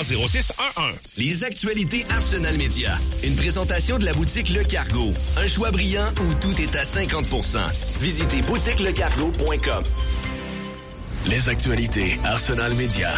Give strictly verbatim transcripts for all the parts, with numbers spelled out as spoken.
trois zéro six un un. Les actualités Arsenal Média. Une présentation de la boutique Le Cargo. Un choix brillant où tout est à cinquante pour cent. Visitez boutique le cargo point com. Les actualités Arsenal Média.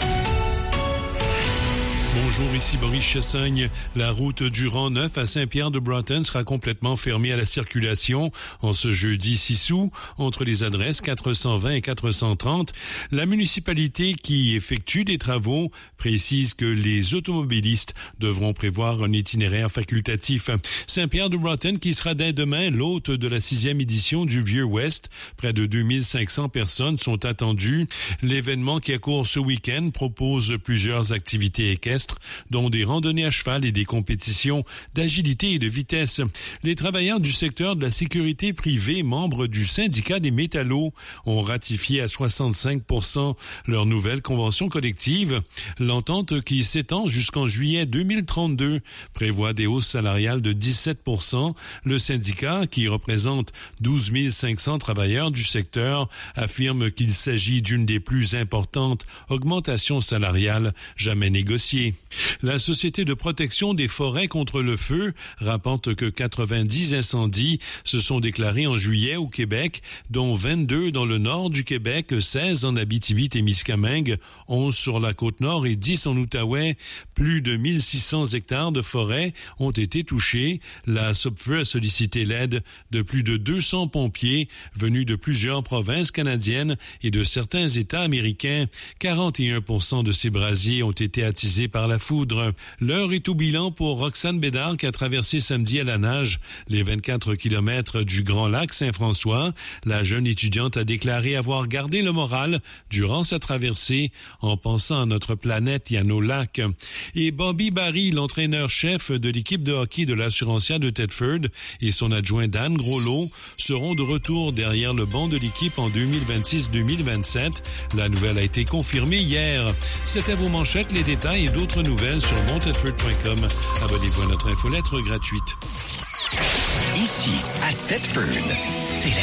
Bonjour, ici Boris Chassagne. La route du rang neuf à Saint-Pierre-de-Broughton sera complètement fermée à la circulation en ce jeudi six août entre les adresses quatre cent vingt et quatre cent trente. La municipalité qui effectue des travaux précise que les automobilistes devront prévoir un itinéraire facultatif. Saint-Pierre-de-Broughton qui sera dès demain l'hôte de la sixième édition du Vieux Ouest. Près de deux mille cinq cents personnes sont attendues. L'événement qui accourt ce week-end propose plusieurs activités équestres, dont des randonnées à cheval et des compétitions d'agilité et de vitesse. Les travailleurs du secteur de la sécurité privée, membres du syndicat des métallos, ont ratifié à soixante-cinq pour cent leur nouvelle convention collective. L'entente, qui s'étend jusqu'en juillet deux mille trente-deux, prévoit des hausses salariales de dix-sept pour cent. Le syndicat, qui représente douze mille cinq cents travailleurs du secteur, affirme qu'il s'agit d'une des plus importantes augmentations salariales jamais négociées. La Société de protection des forêts contre le feu rapporte que quatre-vingt-dix incendies se sont déclarés en juillet au Québec, dont vingt-deux dans le nord du Québec, seize en Abitibi-Témiscamingue, onze sur la Côte-Nord et dix en Outaouais. Plus de mille six cents hectares de forêt ont été touchés. La Sopfeu a sollicité l'aide de plus de deux cents pompiers venus de plusieurs provinces canadiennes et de certains États américains. quarante et un pour cent de ces brasiers ont été attisés par la foudre. L'heure est au bilan pour Roxane Bédard qui a traversé samedi à la nage les vingt-quatre kilomètres du Grand Lac Saint-François. La jeune étudiante a déclaré avoir gardé le moral durant sa traversée en pensant à notre planète et à nos lacs. Et Bobby Barry, l'entraîneur-chef de l'équipe de hockey de l'Assurantia de Thetford, et son adjoint Dan Groslo seront de retour derrière le banc de l'équipe en deux mille vingt-six deux mille vingt-sept. La nouvelle a été confirmée hier. C'était vos manchettes, les détails et d'autres nouvelles sur mon thetford point com. Abonnez-vous à notre infolettre gratuite. Ici, à Thetford, c'est la